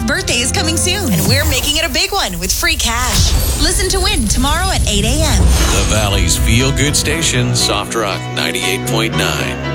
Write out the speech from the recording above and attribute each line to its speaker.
Speaker 1: birthday is coming soon, and we're making it a big one with free cash. Listen to win tomorrow at 8 a.m.
Speaker 2: The Valley's feel-good station, Soft Rock 98.9.